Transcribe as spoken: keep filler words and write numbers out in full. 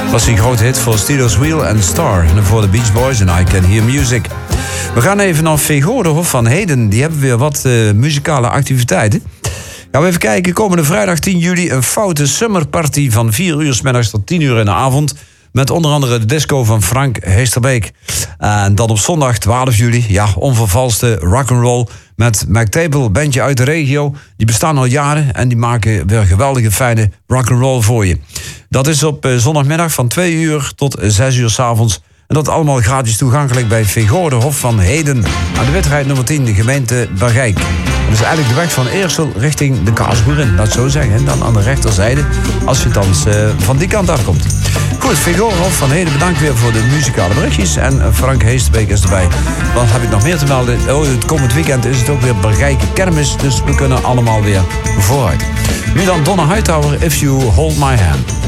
was een grote hit voor Steelers Wheel and Star. En voor de Beach Boys en I Can Hear Music. We gaan even naar Vegoordenhof van Heden. Die hebben weer wat uh, muzikale activiteiten. Gaan we even kijken. Komende vrijdag tien juli een foute summerparty van vier uur 's middags tot tien uur in de avond. Met onder andere de disco van Frank Heesterbeek. En dan op zondag twaalf juli, ja, onvervalste rock'n'roll met McTable, bandje uit de regio. Die bestaan al jaren en die maken weer geweldige fijne rock'n'roll voor je. Dat is op zondagmiddag van twee uur tot zes uur 's avonds. En dat allemaal gratis toegankelijk bij Vegoordenhof van Heden. Aan de Witterheid nummer tien, de gemeente Bergijk. Dat is eigenlijk de weg van Eersel richting de Kaasboerin, laat zo zeggen. En dan aan de rechterzijde, als je dan uh, van die kant afkomt. Goed, Vegoordenhof van Heden, bedankt weer voor de muzikale berichtjes. En Frank Heesterbeek is erbij. Wat heb ik nog meer te melden? Oh, het komend weekend is het ook weer Bergijk kermis. Dus we kunnen allemaal weer vooruit. Nu dan Donna Hightower, If You Hold My Hand.